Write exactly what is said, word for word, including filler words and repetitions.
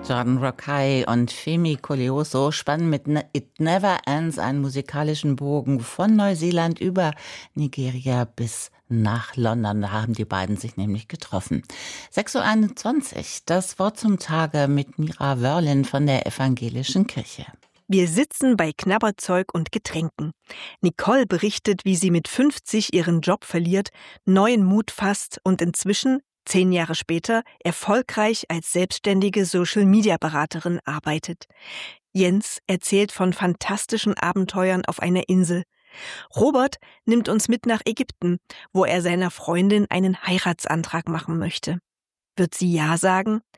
Jordan Rakei und Femi Koleoso spannen mit It Never Ends einen musikalischen Bogen von Neuseeland über Nigeria bis nach London. Da haben die beiden sich nämlich getroffen. sechs Uhr einundzwanzig, das Wort zum Tage mit Mira Wörlin von der Evangelischen Kirche. Wir sitzen bei Knabberzeug und Getränken. Nicole berichtet, wie sie mit fünfzig ihren Job verliert, neuen Mut fasst und inzwischen, zehn Jahre später, erfolgreich als selbstständige Social-Media-Beraterin arbeitet. Jens erzählt von fantastischen Abenteuern auf einer Insel. Robert nimmt uns mit nach Ägypten, wo er seiner Freundin einen Heiratsantrag machen möchte. Wird sie Ja sagen?